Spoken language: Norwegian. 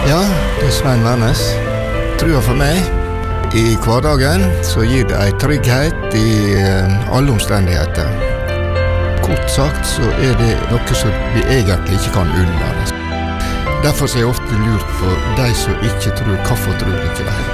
Ja, det Svein Wærnes. Trua for meg, i hverdagen så gir det en trygghet i alle omstendigheter. Kort sagt så det noe som vi egentlig ikke kan unnvære. Derfor så jeg ofte lurt på de som ikke tror, hvorfor tror ikke de?